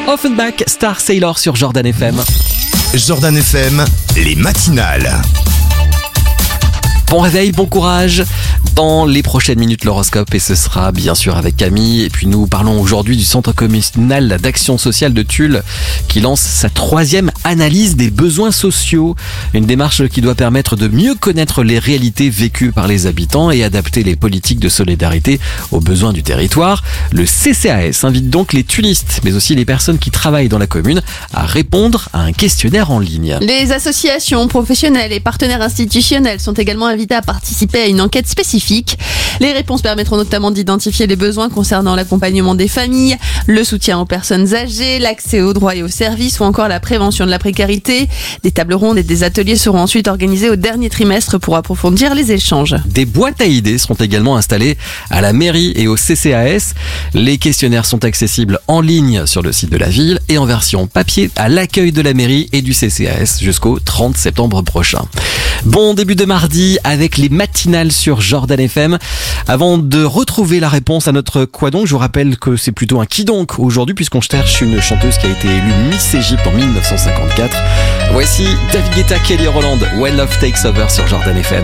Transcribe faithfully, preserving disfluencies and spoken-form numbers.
Offenbach, Star Sailor sur Jordan F M. Jordan F M, les matinales. Bon réveil, bon courage. Dans les prochaines minutes, l'horoscope, et ce sera bien sûr avec Camille. Et puis nous parlons aujourd'hui du Centre communal d'action sociale de Tulle qui lance sa troisième analyse des besoins sociaux. Une démarche qui doit permettre de mieux connaître les réalités vécues par les habitants et adapter les politiques de solidarité aux besoins du territoire. Le C C A S invite donc les tullistes, mais aussi les personnes qui travaillent dans la commune, à répondre à un questionnaire en ligne. Les associations professionnelles et partenaires institutionnels sont également invités à participer à une enquête spécifique. Les réponses permettront notamment d'identifier les besoins concernant l'accompagnement des familles, le soutien aux personnes âgées, l'accès aux droits et aux services ou encore la prévention de la précarité. Des tables rondes et des ateliers seront ensuite organisés au dernier trimestre pour approfondir les échanges. Des boîtes à idées seront également installées à la mairie et au C C A S. Les questionnaires sont accessibles en ligne sur le site de la ville et en version papier à l'accueil de la mairie et du C C A S jusqu'au trente septembre prochain. Bon début de mardi avec les matinales sur Jordan F M. Avant de retrouver la réponse à notre quoi donc, je vous rappelle que c'est plutôt un qui donc aujourd'hui puisqu'on cherche une chanteuse qui a été élue Miss Égypte en mille neuf cent cinquante-quatre. Voici David Guetta, Kelly Rowland, When Love Takes Over sur Jordan F M.